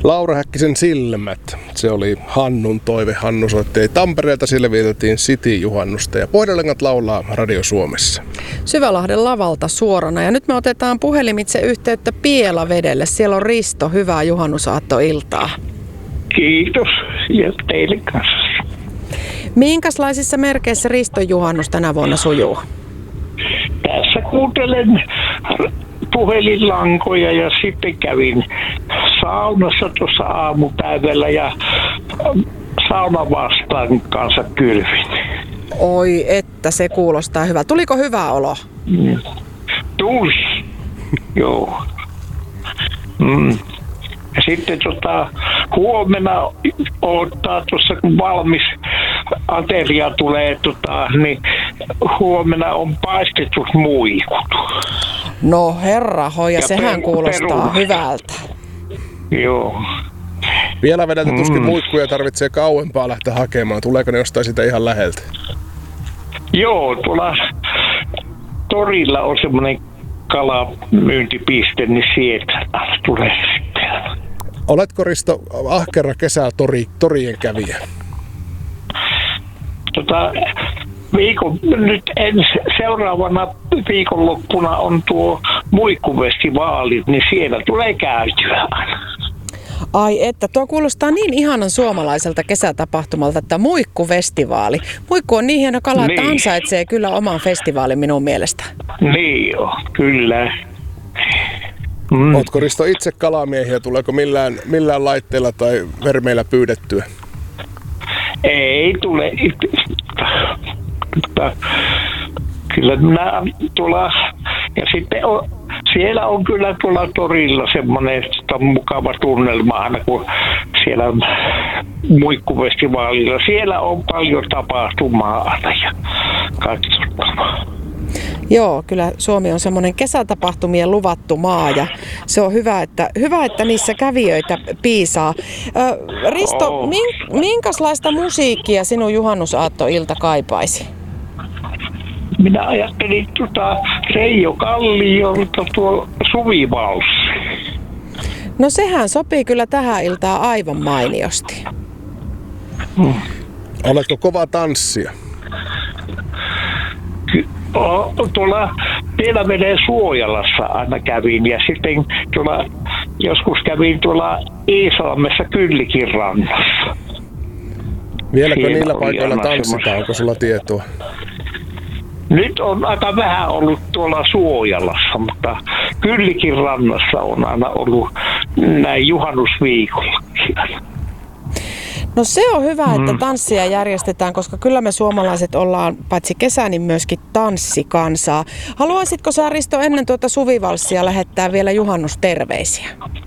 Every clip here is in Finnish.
Laura Häkkisen Silmät. Se oli Hannun toive. Hannu soitti Tampereelta, sille vietettiin City-juhannusta ja Pohjolangat laulaa Radio Suomessa. Syvälahden lavalta suorana ja nyt me otetaan puhelimitse yhteyttä Pielavedelle. Siellä on Risto, hyvää juhannusaattoiltaa. Kiitos ja teille kanssa. Minkälaisissa merkeissä Riston juhannus tänä vuonna sujuu? Tässä kuuntelen puhelinlankoja ja sitten kävin saunassa tuossa aamupäivällä ja saunavastaan kanssa kylvin. Oi, että se kuulostaa hyvä. Tuliko hyvä olo? Tuli, joo. Ja sitten huomenna odottaa tuossa, kun valmis ateria tulee, niin huomenna on paistetut muikut. No herra hoja, sehän kuulostaa hyvältä. Joo. Vielä vedeltä tuskin muikkuja tarvitsee kauempaa lähteä hakemaan. Tuleeko ne jostain sitä ihan läheltä? Joo, tuolla torilla on semmoinen kalamyyntipiste, niin sieltä tulee sitten. Oletko, Risto, ahkera torien kävijä? Nyt seuraavana viikonloppuna on tuo muikkufestivaali, niin siellä tulee käytyä aina. Ai että, tuo kuulostaa niin ihanan suomalaiselta kesätapahtumalta, että muikkufestivaali. Muikku on niin hieno kala, että ansaitsee kyllä oman festivaalin minun mielestä. Niin joo, kyllä. Ootko, Risto, itse kalamiehiä? Tuleeko millään laitteella tai vermeillä pyydettyä? Ei tule. Kyllä minä tuolla, ja sitten siellä on kyllä tuolla torilla semmoinen mukava tunnelma aina, kun siellä on muikkufestivaalilla. Siellä on paljon tapahtumaa aina ja katsottavaa. Joo, kyllä Suomi on semmoinen kesätapahtumien luvattu maa ja se on hyvä, että niissä kävijöitä piisaa. Risto, minkälaista musiikkia sinun juhannusaattoilta kaipaisi? Minä ajattelin Reijo Kalliolta tuo Suvivalssi. No sehän sopii kyllä tähän iltaan aivan mainiosti. Oletko kova tanssia? Tuolla Pielaveden Suojalassa aina kävin ja sitten joskus kävin tuolla Iisalmessa Kyllikin rannassa. Vieläkö niillä paikoilla tanssitaan? Onko sulla tietoa? Nyt on aika vähän ollut tuolla Suojalassa, mutta Kyllikin rannassa on aina ollut näin juhannusviikollakin. No se on hyvä, että tanssia järjestetään, koska kyllä me suomalaiset ollaan paitsi kesä, niin myöskin tanssikansaa. Haluaisitko sä, Risto, ennen tuota Suvivalssia lähettää vielä juhannusterveisiä?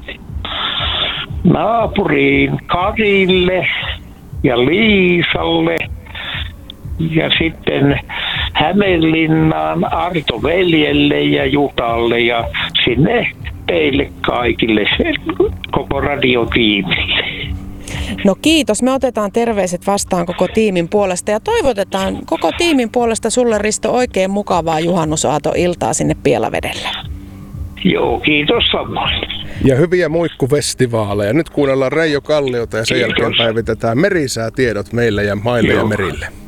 Naapuriin Karille ja Liisalle ja sitten Hämeenlinnaan Arto veljelle ja Jutalle ja sinne teille kaikille, koko radiotiimille. No kiitos, me otetaan terveiset vastaan koko tiimin puolesta ja toivotetaan koko tiimin puolesta sulle, Risto, oikein mukavaa juhannusaaton-iltaa sinne Pielavedelle. Joo, kiitos samoin. Ja hyviä muikkufestivaaleja. Nyt kuunnellaan Reijo Kalliota ja sen jälkeen päivitetään merisäätiedot meille ja maille ja merille.